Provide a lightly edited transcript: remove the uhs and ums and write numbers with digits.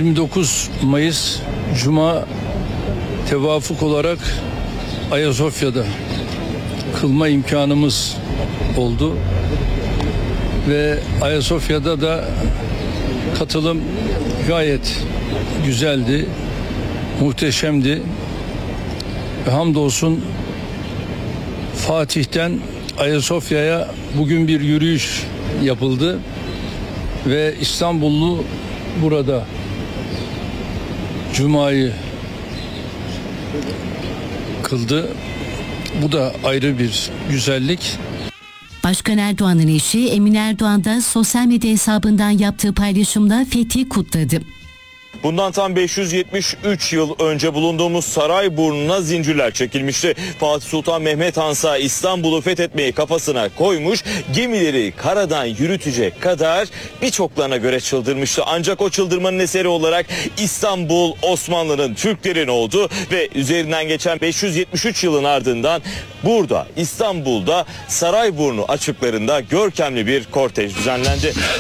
29 Mayıs Cuma tevafuk olarak Ayasofya'da kılma imkanımız oldu ve Ayasofya'da da katılım gayet güzeldi, muhteşemdi ve hamdolsun Fatih'ten Ayasofya'ya bugün bir yürüyüş yapıldı ve İstanbullu burada Cuma'yı kıldı. Bu da ayrı bir güzellik. Başkan Erdoğan'ın eşi Emine Erdoğan da sosyal medya hesabından yaptığı paylaşımda fethi kutladı. Bundan tam 573 yıl önce bulunduğumuz Sarayburnu'na zincirler çekilmişti. Fatih Sultan Mehmet Hansa İstanbul'u fethetmeyi kafasına koymuş, gemileri karadan yürütecek kadar birçoklarına göre çıldırmıştı. Ancak o çıldırmanın eseri olarak İstanbul Osmanlı'nın, Türklerin oldu ve üzerinden geçen 573 yılın ardından burada İstanbul'da Sarayburnu açıklarında görkemli bir kortej düzenlendi.